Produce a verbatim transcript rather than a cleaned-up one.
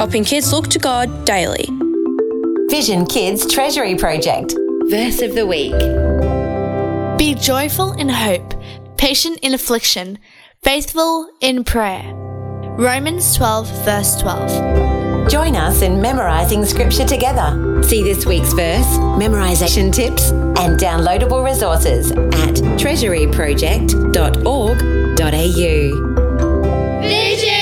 helping kids look to God daily. Vision Kids Treasury Project. Verse of the Week. Be joyful in hope, patient in affliction, faithful in prayer. Romans twelve, verse twelve. Join us in memorising scripture together. See this week's verse, memorisation tips and downloadable resources at treasury project dot org dot a u. Vision!